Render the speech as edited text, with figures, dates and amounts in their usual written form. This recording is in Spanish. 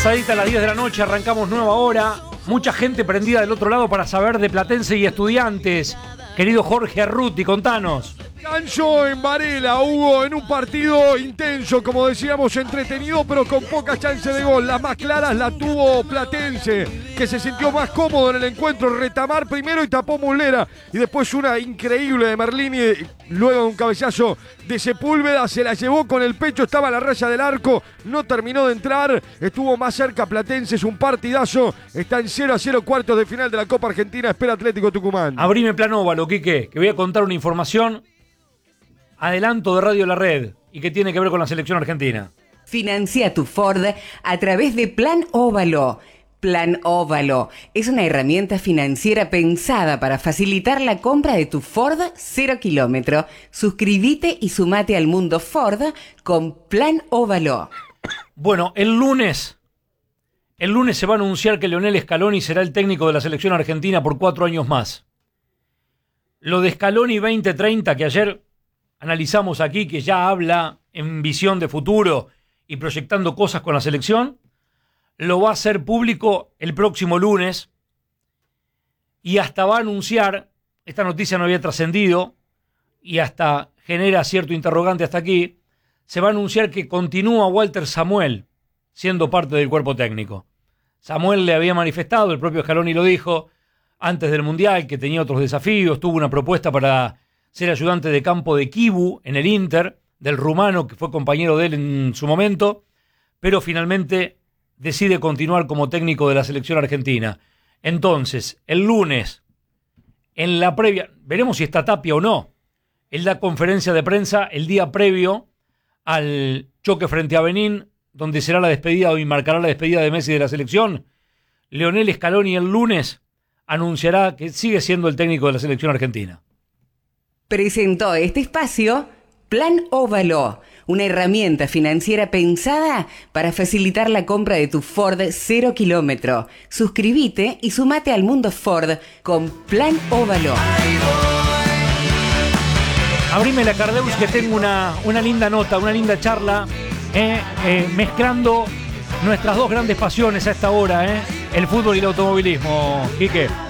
Pasadita a las 10 de la noche, arrancamos nueva hora. Mucha gente prendida del otro lado para saber de Platense y Estudiantes. Querido Jorge Arruti, contanos. Gancho en Varela, Hugo, en un partido intenso, como decíamos, entretenido, pero con pocas chances de gol. Las más claras la tuvo Platense, que se sintió más cómodo en el encuentro. Retamar primero y tapó Muslera. Y después una increíble de Merlini, luego de un cabezazo de Sepúlveda, se la llevó con el pecho, estaba a la raya del arco, no terminó de entrar, estuvo más cerca Platense, es un partidazo, está en 0-0, cuartos de final de la Copa Argentina, espera Atlético Tucumán. Abrime plan óvalo, Quique, que voy a contar una información, adelanto de Radio La Red, y que tiene que ver con la selección argentina. Financia tu Ford a través de Plan Óvalo. Plan Óvalo es una herramienta financiera pensada para facilitar la compra de tu Ford 0 kilómetro. Suscríbete y sumate al mundo Ford con Plan Óvalo. Bueno, el lunes se va a anunciar que Lionel Scaloni será el técnico de la selección argentina por 4 años más. Lo de Scaloni 2030, que ayer analizamos aquí, que ya habla en visión de futuro y proyectando cosas con la selección, lo va a hacer público el próximo lunes y hasta va a anunciar, esta noticia no había trascendido y hasta genera cierto interrogante hasta aquí, se va a anunciar que continúa Walter Samuel siendo parte del cuerpo técnico. Samuel le había manifestado, el propio Scaloni lo dijo, antes del Mundial, que tenía otros desafíos, tuvo una propuesta para ser ayudante de campo de Kibu en el Inter, del rumano que fue compañero de él en su momento, pero finalmente decide continuar como técnico de la selección argentina. Entonces, el lunes, en la previa, veremos si está Tapia o no, él da conferencia de prensa el día previo al choque frente a Benín, donde será la despedida y marcará la despedida de Messi de la selección. Lionel Scaloni el lunes anunciará que sigue siendo el técnico de la selección argentina. Presentó este espacio Plan Óvalo, una herramienta financiera pensada para facilitar la compra de tu Ford 0 kilómetro. Suscríbete y sumate al mundo Ford con Plan Óvalo. Abrime la Cardeus, que tengo una linda nota, una linda charla, mezclando nuestras dos grandes pasiones a esta hora, el fútbol y el automovilismo, Quique.